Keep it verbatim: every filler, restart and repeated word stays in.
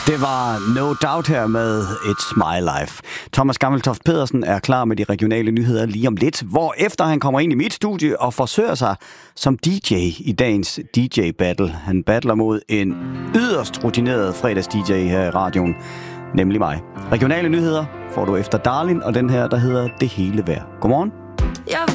Det var No Doubt her med It's My Life. Thomas Gammeltoft Pedersen er klar med de regionale nyheder lige om lidt, hvor efter han kommer ind i mit studie og forsøger sig som D J i dagens D J-battle. Han battler mod en yderst rutineret fredags-D J her i radioen, nemlig mig. Regionale nyheder får du efter Darlin, og den her, der hedder Det Hele Værd. Godmorgen.